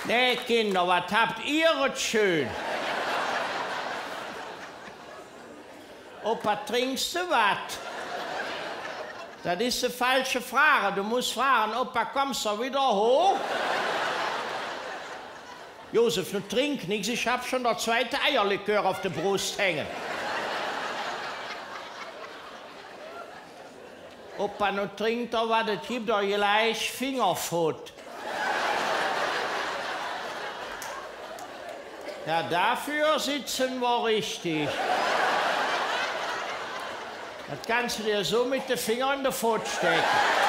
Nee, Kinder, was habt ihr schön? Opa, trinkst du was? Das ist eine falsche Frage. Du musst fragen, Opa, kommst du wieder hoch? Josef, du trink nichts, ich hab schon der zweite Eierlikör auf der Brust hängen. Opa, nu trinkt doch was, es gibt doch gleich Fingerfood. Ja, dafür sitzen wir richtig. Das kannst du dir so mit den Fingern in den Foot stecken.